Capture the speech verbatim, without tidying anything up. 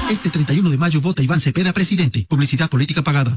Este treinta y uno de mayo vota Iván Cepeda presidente. Publicidad política pagada.